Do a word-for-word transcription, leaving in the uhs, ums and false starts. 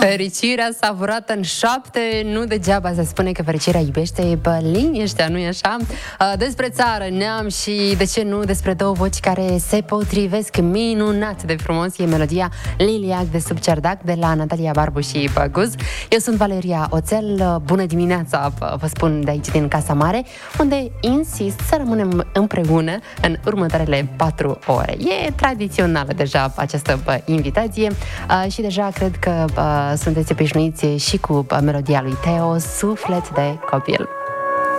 Fericirea savurată în șapte, nu degeaba se spune că fericirea iubește pe liniștea, nu-i așa? Despre țară, neam și, de ce nu, despre două voci care se potrivesc minunat de frumos. E melodia Liliac de sub cerdac de la Natalia Barbu și Băguz. Eu sunt Valeria Oțel, bună dimineața, vă spun de aici din Casa Mare, unde insist să rămânem împreună în următoarele patru ore. E tradițională deja această invitație și deja cred că sunteți obișnuiți și cu melodia lui Teo, Suflet de copil.